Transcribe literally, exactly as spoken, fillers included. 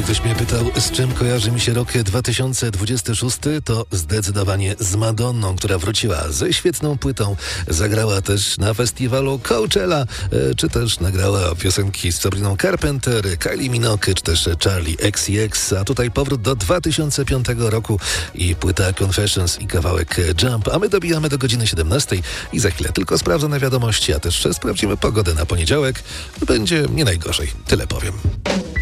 ktoś mnie pytał, z czym kojarzy mi się rok dwa tysiące dwudziesty szósty, to zdecydowanie z Madonną, która wróciła ze świetną płytą. Zagrała też na festiwalu Coachella, e, czy też nagrała piosenki z Sabriną Carpenter, Kylie Minogue, czy też Charlie X C X. A tutaj powrót do dwa tysiące piątego roku i płyta Confessions i kawałek Jump. A my dobijamy do godziny siedemnastej i za chwilę tylko sprawdzone wiadomości, a też sprawdzimy pogodę na poniedziałek. Będzie nie najgorzej, tyle powiem.